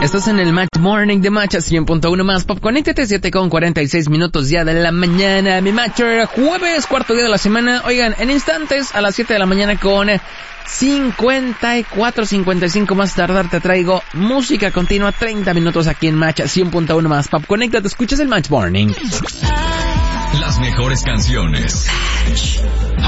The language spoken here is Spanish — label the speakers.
Speaker 1: Estás en el Match Morning de Match 100.1 más Pop. Conéctate 7:46 ya de la mañana. Mi Matcher, jueves, cuarto día de la semana. Oigan, en instantes, a las 7 de la mañana con 55 más tardar, te traigo música continua, 30 minutos aquí en Match 100.1 más Pop. Conéctate, escuchas el Match Morning.
Speaker 2: Las mejores canciones.